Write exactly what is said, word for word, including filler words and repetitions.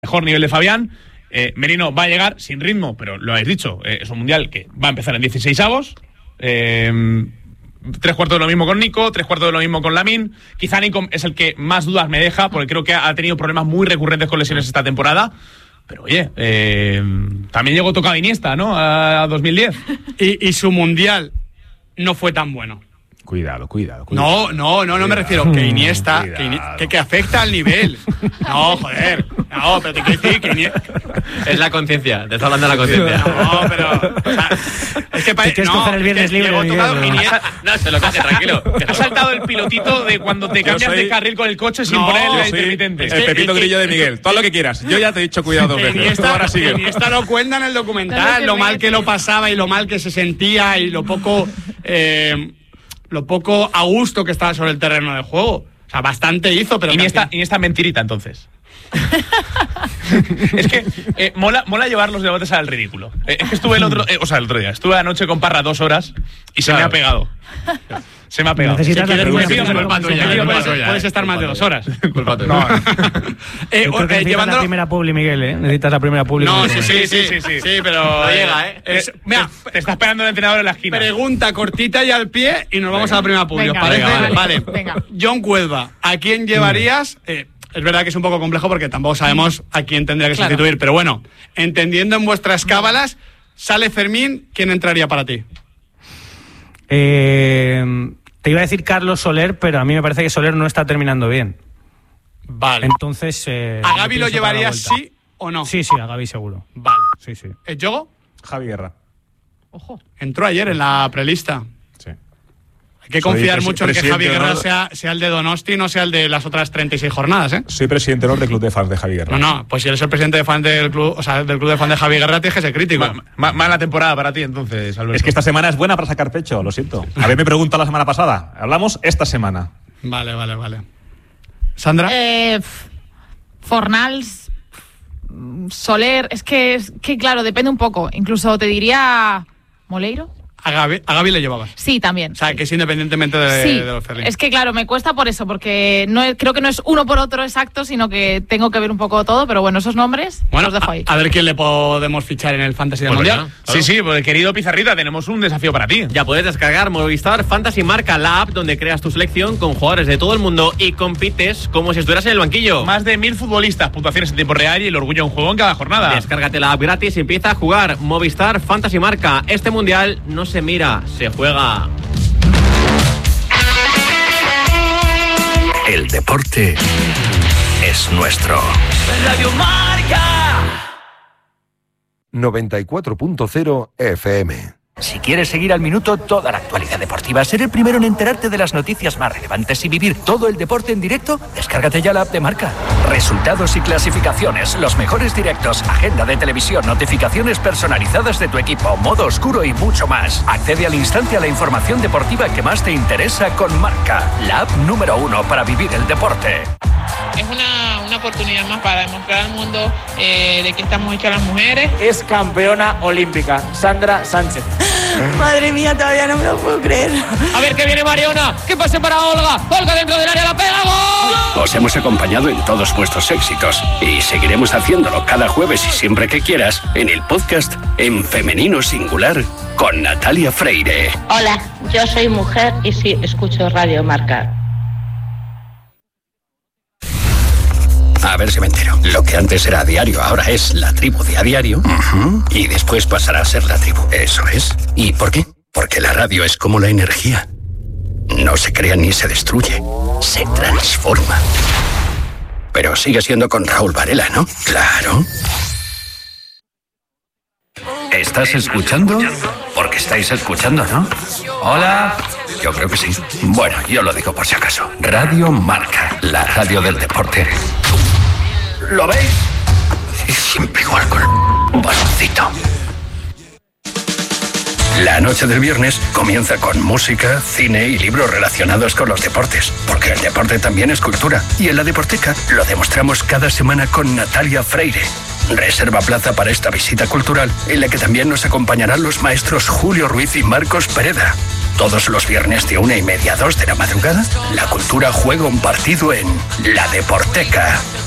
mejor nivel de Fabián. eh, Merino va a llegar sin ritmo, pero lo habéis dicho, eh, es un mundial que va a empezar en dieciséis avos. Eh, tres cuartos de lo mismo con Nico, tres cuartos de lo mismo con Lamine. Quizá Nico es el que más dudas me deja, porque creo que ha tenido problemas muy recurrentes con lesiones esta temporada. Pero oye, eh, también llegó tocado Iniesta, ¿no? A dos mil diez. Y, y su mundial no fue tan bueno. Cuidado, cuidado, cuidado. No, no, no, no me refiero que Iniesta, que, Ini- que, que afecta al nivel. No, joder. No, pero te quiero decir que Iniesta... Es la conciencia, te está hablando de la conciencia. No, pero... O sea, es que... Pa- ¿Te quieres no, coger el viernes es que libre, llegó Miguel, tocado no? Iniesta. No, se lo coge, tranquilo. Ha saltado el pilotito de cuando te cambias soy- de carril con el coche sin No, poner yo la Sí, intermitente. el Pepito Grillo de Miguel. Todo lo que quieras. Yo ya te he dicho cuidado dos veces. Iniesta, Ahora sigue. Iniesta lo cuenta en el documental, lo mal que lo pasaba y lo mal que se sentía y lo poco... Eh, lo poco a gusto que estaba sobre el terreno de juego. O sea, bastante hizo, pero... Iniesta, casi- Iniesta mentirita, entonces. Es que eh, mola, mola llevar los debates al ridículo. Eh, es que estuve el otro, eh, o sea, el otro día, estuve anoche con Parra dos horas y se Claro. me ha pegado. Se me ha pegado. Necesitas Si la quieres, primera puedes, publi, puedes- culpa tuya, puedes- culpa puedes estar más de dos horas. Culpa tuya. No, Eh, Yo creo que eh, necesitas la llevándolo... primera publi, Miguel, ¿eh? Necesitas la primera publi. No, Miguel. sí, sí, sí, Sí, sí, sí, sí, sí. pero... No llega, ¿eh? Es- mira, te está esperando el entrenador en la esquina. pregunta cortita y al pie y nos vamos a la primera publi, ¿os Venga, parece? venga, Vale. vale. Venga. John Cuelva, ¿a quién llevarías? Eh, es verdad que es un poco complejo porque tampoco sabemos a quién tendría que Claro. sustituir, pero bueno, entendiendo en vuestras cábalas, sale Fermín, ¿quién entraría para ti? Eh, te iba a decir Carlos Soler, pero a mí me parece que Soler no está terminando bien. Vale. Entonces... Eh, ¿A me Gavi lo pienso para la llevarías vuelta. sí o no? Sí, sí, a Gavi seguro. Vale. Sí, sí. ¿El Yogo? Javi Guerra. Ojo. Entró ayer en la prelista. Sí. Hay que Soy confiar presi- mucho en que presidente Javi de Guerra honor. sea, sea el de Donosti y no sea el de las otras treinta y seis jornadas, ¿eh? Soy presidente honor del club de fans de Javi Guerra. No, no, pues si eres el presidente de fan del club, o sea, del club de fan de Javi Guerra, tienes que ser crítico. Ma- ma- mala temporada para ti, entonces, Alberto. Es que esta semana es buena para sacar pecho, lo siento. A ver, me preguntó la semana pasada. Hablamos esta semana. Vale, vale, vale. ¿Sandra? Eh, f- Fornals, mm, Soler, es que, es que claro, depende un poco. Incluso te diría Moleiro. A Gavi, a Gavi le llevabas. Sí, también. O sea, que es independientemente de, sí, de los Ferlín. es que claro, me cuesta por eso, porque no es- creo que no es uno por otro exacto, sino que tengo que ver un poco todo, pero bueno, esos nombres Bueno, los dejo a, ahí. a ver quién le podemos fichar en el Fantasy del Pues Mundial. venga. Sí, sí, pues querido Pizarrita, tenemos un desafío para ti. Ya puedes descargar Movistar Fantasy Marca, la app donde creas tu selección con jugadores de todo el mundo y compites como si estuvieras en el banquillo. Más de mil futbolistas, puntuaciones en tiempo real y el orgullo de un juego en cada jornada. Descárgate la app gratis y empieza a jugar Movistar Fantasy Marca. Este mundial no se mira, se juega. El deporte es nuestro. Radio Marca. noventa y cuatro punto cero F M. Si quieres seguir al minuto toda la actualidad deportiva, ser el primero en enterarte de las noticias más relevantes y vivir todo el deporte en directo, descárgate ya la app de Marca. Resultados y clasificaciones, los mejores directos, agenda de televisión, notificaciones personalizadas de tu equipo, modo oscuro y mucho más. Accede al instante a la información deportiva que más te interesa con Marca, la app número uno para vivir el deporte. Es una, una oportunidad más para demostrar al mundo eh, de que estamos hechas las mujeres. Es campeona olímpica, Sandra Sánchez. Madre mía, todavía no me lo puedo creer. A ver que viene Mariona, que pase para Olga. Olga dentro del área, la pega, ¡gol! Os hemos acompañado en todos vuestros éxitos y seguiremos haciéndolo cada jueves y siempre que quieras en el podcast En Femenino Singular con Natalia Freire. Hola, yo soy mujer y sí escucho Radio Marca. A ver si me entero. Lo que antes era a diario ahora es la tribu de a diario. Uh-huh. Y después pasará a ser la tribu. Eso es. ¿Y por qué? Porque la radio es como la energía. No se crea ni se destruye. Se transforma. Pero sigue siendo con Raúl Varela, ¿no? Claro. ¿Estás escuchando? Porque estáis escuchando, ¿no? Hola. Yo creo que sí. Bueno, yo lo digo por si acaso. Radio Marca, la radio del deporte. ¿Lo veis? Y siempre igual con un baloncito. La noche del viernes comienza con música, cine y libros relacionados con los deportes, porque el deporte también es cultura. Y en la Deporteca lo demostramos cada semana con Natalia Freire. Reserva plaza para esta visita cultural, en la que también nos acompañarán los maestros Julio Ruiz y Marcos Pereda. Todos los viernes de una y media a dos de la madrugada, la cultura juega un partido en La Deporteca.